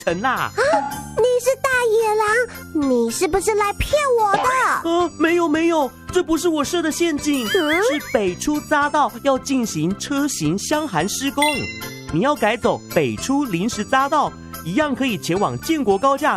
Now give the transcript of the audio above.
程啦。 你是大野狼，你是不是来骗我的？ 没有，这不是我设的陷阱，是北出匝道要进行车行相涵施工，你要改走北出临时匝道，一样可以前往建国高架